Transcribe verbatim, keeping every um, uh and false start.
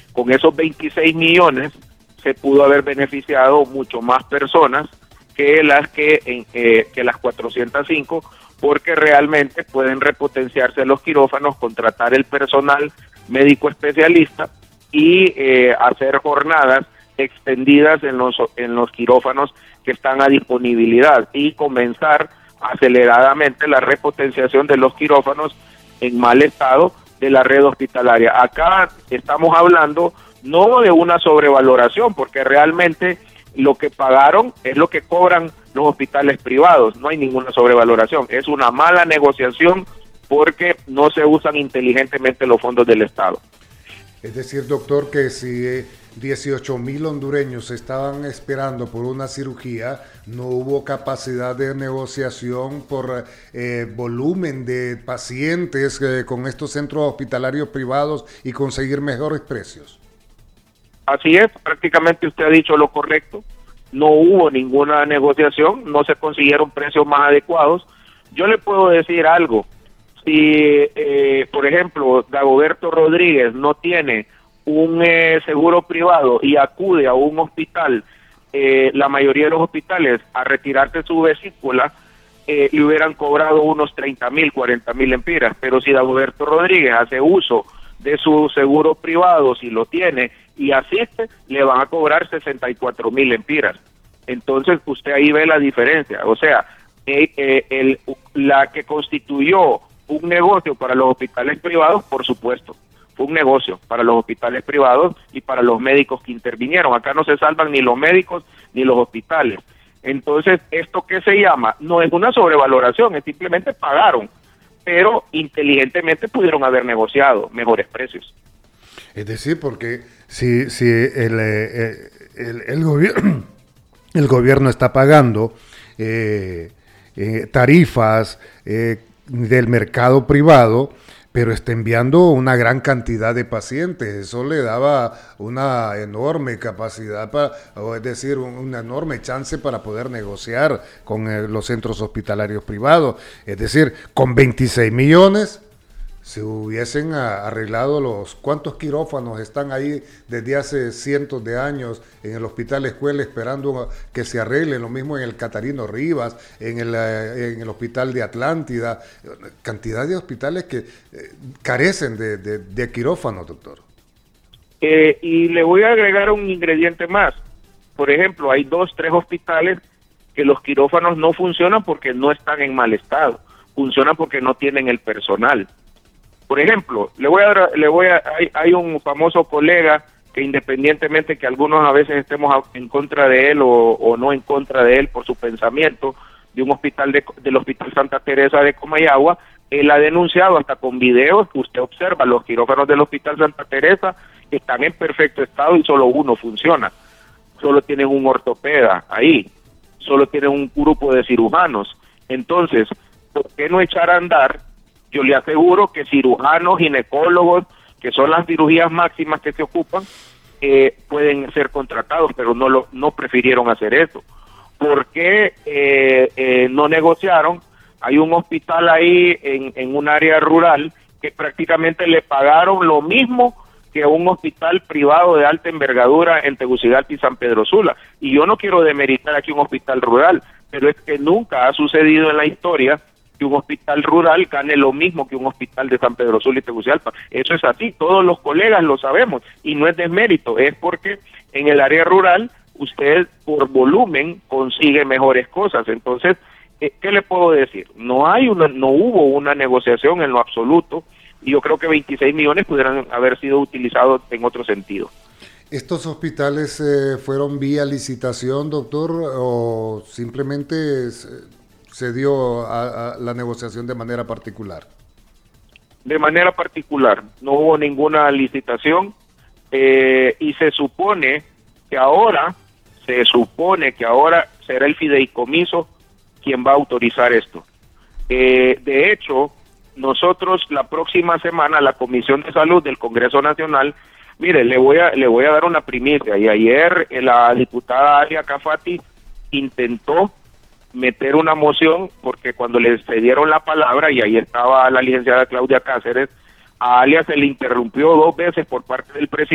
Con esos veintiséis millones se pudo haber beneficiado mucho más personas que las que, en, eh, que las cuatrocientas cinco, porque realmente pueden repotenciarse los quirófanos, contratar el personal médico especialista y eh, hacer jornadas extendidas en los en los quirófanos que están a disponibilidad y comenzar aceleradamente la repotenciación de los quirófanos en mal estado de la red hospitalaria. Acá estamos hablando no de una sobrevaloración, porque realmente lo que pagaron es lo que cobran los hospitales privados, no hay ninguna sobrevaloración, es una mala negociación porque no se usan inteligentemente los fondos del Estado. Es decir, doctor, que si dieciocho mil hondureños estaban esperando por una cirugía, no hubo capacidad de negociación por eh, volumen de pacientes eh, con estos centros hospitalarios privados y conseguir mejores precios. Así es, prácticamente usted ha dicho lo correcto, no hubo ninguna negociación, no se consiguieron precios más adecuados. Yo le puedo decir algo, si eh, por ejemplo Dagoberto Rodríguez no tiene un eh, seguro privado y acude a un hospital, eh, la mayoría de los hospitales a retirarse su vesícula, eh, le hubieran cobrado unos treinta mil, cuarenta mil empiras, pero si Dagoberto Rodríguez hace uso de su seguro privado, si lo tiene y asiste, le van a cobrar sesenta y cuatro mil empiras. Entonces usted ahí ve la diferencia, o sea, eh, eh, el, la que constituyó un negocio para los hospitales privados, por supuesto, fue un negocio para los hospitales privados y para los médicos que intervinieron. Acá no se salvan ni los médicos ni los hospitales. Entonces, ¿esto qué se llama? No es una sobrevaloración, es simplemente pagaron, pero inteligentemente pudieron haber negociado mejores precios. Es decir, porque si, si el, el, el, el, gobierno, el gobierno está pagando eh, eh, tarifas eh, del mercado privado, pero está enviando una gran cantidad de pacientes, eso le daba una enorme capacidad, para, o es decir, un, una enorme chance para poder negociar con eh, los centros hospitalarios privados. Es decir, con veintiséis millones se hubiesen arreglado los cuántos quirófanos están ahí desde hace cientos de años en el Hospital Escuela esperando que se arregle, lo mismo en el Catarino Rivas, en el, en el Hospital de Atlántida, cantidad de hospitales que eh, carecen de, de, de quirófanos, doctor. Eh, y le voy a agregar un ingrediente más. Por ejemplo, hay dos, tres hospitales que los quirófanos no funcionan porque no están en mal estado, funcionan porque no tienen el personal. Por ejemplo, le voy a, le voy a, hay, hay un famoso colega que independientemente que algunos a veces estemos en contra de él o, o no en contra de él por su pensamiento, de un hospital de, del Hospital Santa Teresa de Comayagua, él ha denunciado hasta con videos que usted observa, los quirófanos del Hospital Santa Teresa están en perfecto estado y solo uno funciona, solo tienen un ortopeda ahí, solo tienen un grupo de cirujanos. Entonces, ¿por qué no echar a andar? Yo le aseguro que cirujanos, ginecólogos, que son las cirugías máximas que se ocupan, eh, pueden ser contratados, pero no lo no prefirieron hacer eso. ¿Por qué eh, eh, no negociaron? Hay un hospital ahí en, en un área rural que prácticamente le pagaron lo mismo que un hospital privado de alta envergadura en Tegucigalpa y San Pedro Sula. Y yo no quiero demeritar aquí un hospital rural, pero es que nunca ha sucedido en la historia que un hospital rural gane lo mismo que un hospital de San Pedro Sula y Tegucigalpa. Eso es así, todos los colegas lo sabemos, y no es desmérito, es porque en el área rural usted por volumen consigue mejores cosas. Entonces, ¿qué le puedo decir? No hay una, no hubo una negociación en lo absoluto, y yo creo que veintiséis millones pudieran haber sido utilizados en otro sentido. ¿Estos hospitales eh, fueron vía licitación, doctor, o simplemente se dio a, a la negociación de manera particular? De manera particular, no hubo ninguna licitación eh, y se supone que ahora, se supone que ahora será el fideicomiso quien va a autorizar esto. Eh, de hecho, nosotros la próxima semana, la Comisión de Salud del Congreso Nacional, mire, le voy a le voy a dar una primicia, y ayer la diputada Alia Cafati intentó meter una moción, porque cuando le cedieron la palabra, y ahí estaba la licenciada Claudia Cáceres, a Alia se le interrumpió dos veces por parte del presidente